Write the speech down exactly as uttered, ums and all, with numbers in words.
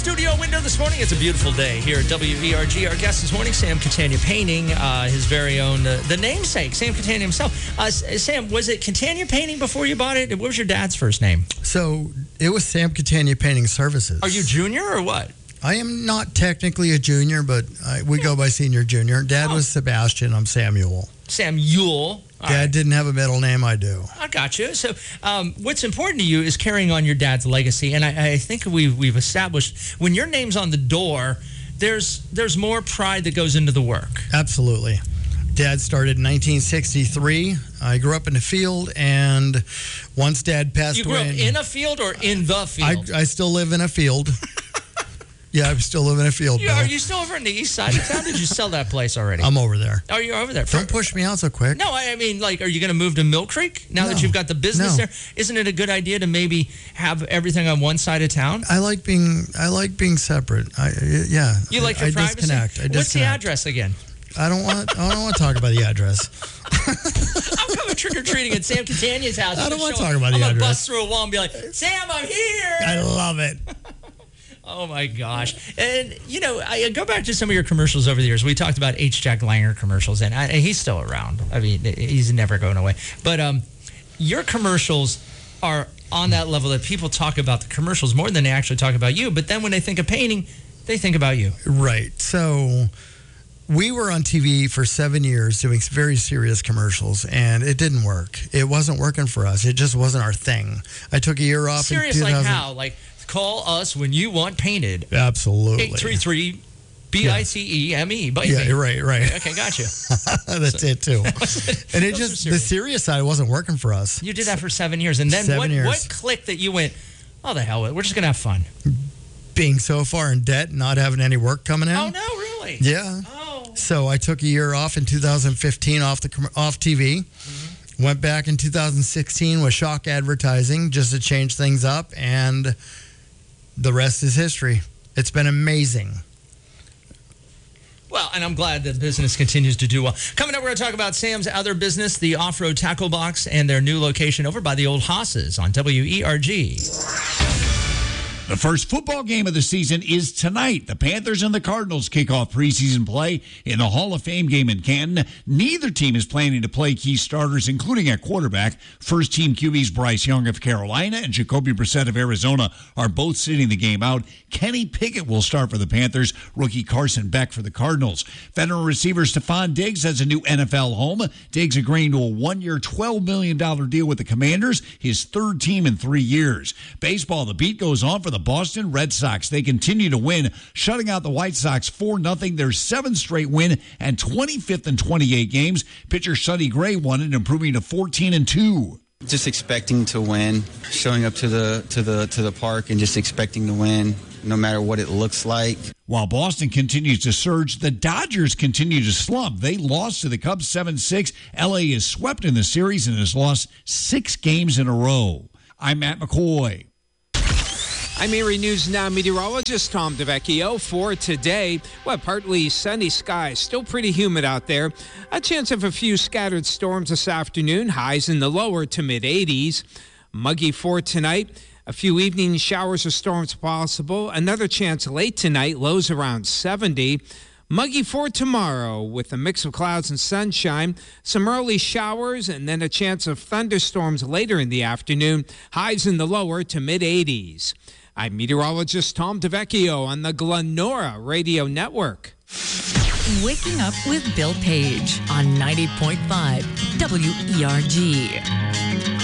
studio window this morning. It's a beautiful day here at W E R G. Our guest this morning, Sam Catania Painting, uh, his very own, uh, the namesake, Sam Catania himself. Uh, Sam, was it Catania Painting before you bought it? What was your dad's first name? So it was Sam Catania Painting Services. Are you junior or what? I am not technically a junior, but I, we go by senior junior. Dad Oh. was Sebastian. I'm Samuel. Samuel. All Dad right. didn't have a middle name. I do. I got you. So, um, what's important to you is carrying on your dad's legacy, and I, I think we've we've established when your name's on the door, there's there's more pride that goes into the work. Absolutely. Dad started in nineteen sixty-three. I grew up in the field, and once Dad passed You grew away, up in a field or in the field? I, I still live in a field. Yeah, I still live in a field. You, Bill. are you still over in the east side of town? Did you sell that place already? I'm over there. Are you over there? Don't push me out so quick. No, I I mean, like, are you going to move to Mill Creek now No. that you've got the business No. there? Isn't it a good idea to maybe have everything on one side of town? I like being I like being separate. I yeah. You like your I, I privacy? disconnect. I disconnect. What's the address again? I don't want. I don't want to talk about the address. I'm coming trick or treating at Sam Catania's house. I don't want to talk about the I'm gonna address. bust through a wall and be like, Sam, I'm here. I love it. Oh my gosh! And you know, I go back to some of your commercials over the years. We talked about H. Jack Langer commercials, and I, he's still around. I mean, he's never going away. But um, your commercials are on that level that people talk about the commercials more than they actually talk about you. But then when they think of painting, they think about you. Right. So we were on T V for seven years doing very serious commercials, and it didn't work. It wasn't working for us. It just wasn't our thing. I took a year off. Serious in like two thousand how? Like, call us when you want painted. Absolutely. eight three three B I C E M E. Yeah, right, right. Okay, gotcha. That's So- it too. And it Those just are the serious. serious side wasn't working for us. You did that for seven years. And then Seven what, years. what clicked that you went, oh, the hell with it. We're just going to have fun? Being so far in debt, not having any work coming in. Oh, no, really? Yeah. Oh. So I took a year off in two thousand fifteen off the com- off T V. Mm-hmm. Went back in two thousand sixteen with Shock Advertising just to change things up, and the rest is history. It's been amazing. Well, and I'm glad that business continues to do well. Coming up, we're going to talk about Sam's other business, the Off-Road Tackle Box, and their new location over by the Old Hosses on W E R G. The first football game of the season is tonight. The Panthers and the Cardinals kick off preseason play in the Hall of Fame game in Canton. Neither team is planning to play key starters, including at quarterback. First team Q Bs Bryce Young of Carolina and Jacoby Brissett of Arizona are both sitting the game out. Kenny Pickett will start for the Panthers. Rookie Carson Beck for the Cardinals. Veteran receiver Stephon Diggs has a new N F L home. Diggs agreeing to a one-year, twelve million dollars deal with the Commanders, his third team in three years. Baseball, the beat goes on for the Boston Red Sox. They continue to win, shutting out the White Sox four nothing. Their seventh straight win and twenty-fifth in twenty-eight games. Pitcher Sonny Gray won it, improving to fourteen and two. Just expecting to win, showing up to the to the to the park and just expecting to win, no matter what it looks like. While Boston continues to surge, the Dodgers continue to slump. They lost to the Cubs seven six. L A is swept in the series and has lost six games in a row. I'm Matt McCoy. I'm Erie News Now meteorologist Tom DeVecchio for today. Well, partly sunny skies, still pretty humid out there. A chance of a few scattered storms this afternoon, highs in the lower to mid eighties. Muggy for tonight. A few evening showers or storms possible. Another chance late tonight, lows around seventy. Muggy for tomorrow with a mix of clouds and sunshine. Some early showers and then a chance of thunderstorms later in the afternoon. Highs in the lower to mid eighties. I'm meteorologist Tom DeVecchio on the Glenora Radio Network. Waking up with Bill Page on ninety point five W E R G.